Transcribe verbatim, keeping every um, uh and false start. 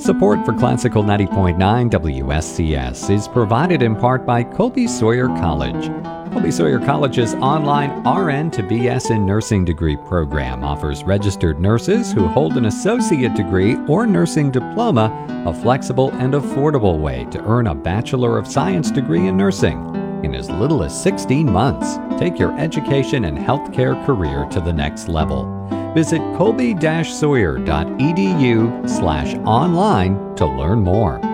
Support for Classical ninety point nine W S C S is provided in part by Colby Sawyer College. Colby Sawyer College's online R N to B S in Nursing degree program offers registered nurses who hold an associate degree or nursing diploma a flexible and affordable way to earn a Bachelor of Science degree in nursing in as little as sixteen months. Take your education and healthcare career to the next level. Visit colby dash sawyer dot e d u slash online to learn more.